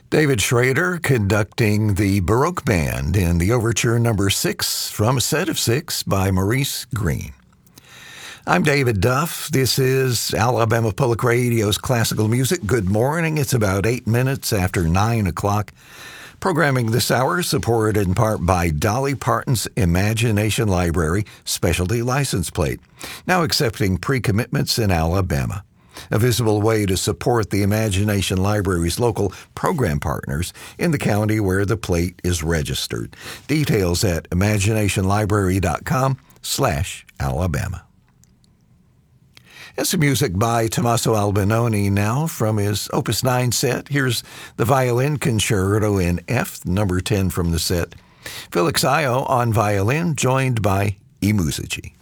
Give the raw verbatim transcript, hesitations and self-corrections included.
David Schrader conducting the Baroque Band in the Overture Number Six from a set of six by Maurice Green. I'm David Duff. This is Alabama Public Radio's Classical Music. Good morning. It's about eight minutes after nine o'clock. Programming this hour supported in part by Dolly Parton's Imagination Library Specialty License Plate, now accepting pre-commitments in Alabama. A visible way to support the Imagination Library's local program partners in the county where the plate is registered. Details at imaginationlibrary.com slash Alabama. And some music by Tommaso Albinoni now from his Opus nine set. Here's the Violin Concerto in F, number ten from the set. Felix Ayo on violin, joined by I Musici.